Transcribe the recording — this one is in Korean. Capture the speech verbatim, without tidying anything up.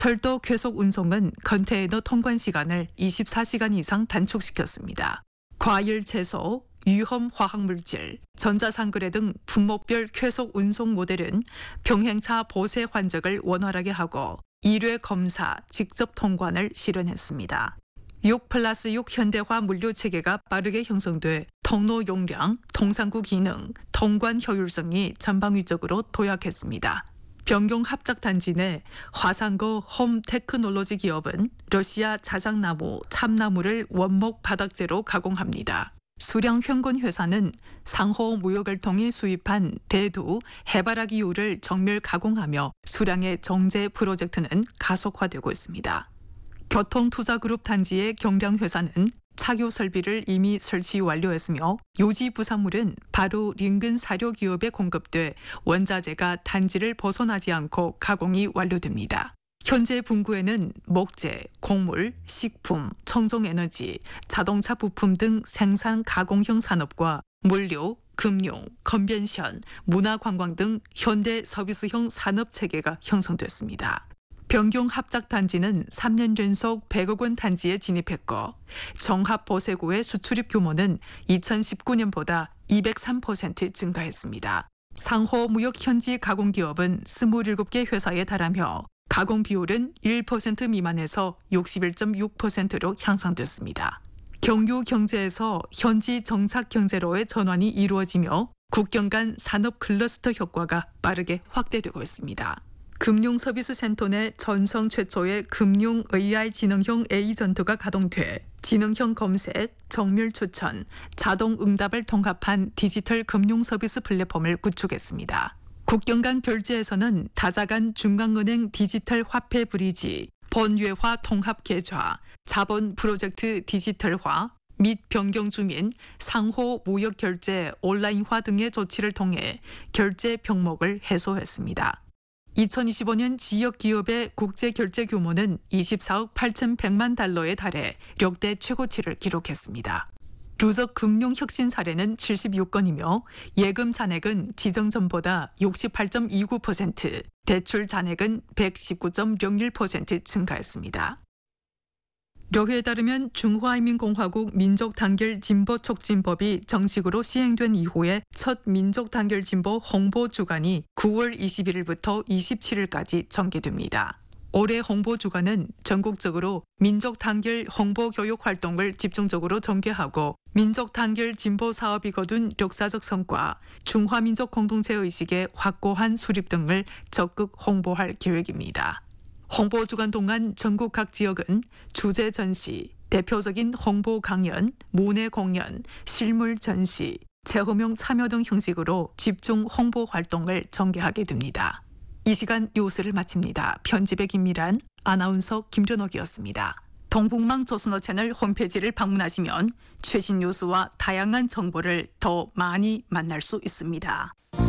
철도 괴속 운송은 컨테이너 통관 시간을 이십사 시간 이상 단축시켰습니다. 과일, 채소, 위험 화학물질, 전자상거래 등 품목별 쾌속 운송 모델은 병행차 보세 환적을 원활하게 하고 일회 검사, 직접 통관을 실현했습니다. 육 플러스 육 현대화 물류 체계가 빠르게 형성돼 통로 용량, 통상구 기능, 통관 효율성이 전방위적으로 도약했습니다. 병용 합작단지 내 화상거 홈테크놀로지 기업은 러시아 자작나무, 참나무를 원목 바닥재로 가공합니다. 수량 현곤 회사는 상호 무역을 통해 수입한 대두, 해바라기유를 정밀 가공하며 수량의 정제 프로젝트는 가속화되고 있습니다. 교통투자그룹 단지의 경량회사는 착유 설비를 이미 설치 완료했으며 요지 부산물은 바로 인근 사료기업에 공급돼 원자재가 단지를 벗어나지 않고 가공이 완료됩니다. 현재 분구에는 목재, 곡물, 식품, 청정에너지, 자동차 부품 등 생산 가공형 산업과 물류, 금융, 컨벤션, 문화관광 등 현대 서비스형 산업체계가 형성됐습니다. 병용 합작단지는 삼 년 연속 백억 원 단지에 진입했고 정합보세고의 수출입 규모는 이천십구 년보다 이백삼 퍼센트 증가했습니다. 상호 무역 현지 가공기업은 이십칠 개 회사에 달하며 가공 비율은 일 퍼센트 미만에서 육십일 점 육 퍼센트로 향상됐습니다. 경유 경제에서 현지 정착 경제로의 전환이 이루어지며 국경 간 산업 클러스터 효과가 빠르게 확대되고 있습니다. 금융서비스센터 내 전성 최초의 금융 에이아이 지능형 에이전트가 가동돼 지능형 검색, 정밀 추천, 자동 응답을 통합한 디지털 금융서비스 플랫폼을 구축했습니다. 국경 간 결제에서는 다자간 중앙은행 디지털 화폐 브리지, 번외화 통합 계좌, 자본 프로젝트 디지털화 및 변경 주민, 상호 무역 결제 온라인화 등의 조치를 통해 결제 병목을 해소했습니다. 이천이십오 년 지역 기업의 국제 결제 규모는 이십사억 팔천백만 달러에 달해 역대 최고치를 기록했습니다. 누적 금융 혁신 사례는 칠십육 건이며 예금 잔액은 지정 전보다 육십팔 점 이구 퍼센트, 대출 잔액은 백십구 점 영일 퍼센트 증가했습니다. 여기에 따르면 중화인민공화국 민족단결진보촉진법이 정식으로 시행된 이후에 첫 민족단결진보 홍보주간이 구월 이십일일부터 이십칠일까지 전개됩니다. 올해 홍보주간은 전국적으로 민족단결 홍보교육 활동을 집중적으로 전개하고 민족단결 진보 사업이 거둔 역사적 성과, 중화민족 공동체의식의 확고한 수립 등을 적극 홍보할 계획입니다. 홍보주간 동안 전국 각 지역은 주제 전시, 대표적인 홍보 강연, 문예 공연, 실물 전시, 체험형 참여 등 형식으로 집중 홍보 활동을 전개하게 됩니다. 이 시간 뉴스를 마칩니다. 편집의 김미란, 아나운서 김준옥이었습니다. 동북망 조선어 채널 홈페이지를 방문하시면 최신 뉴스와 다양한 정보를 더 많이 만날 수 있습니다.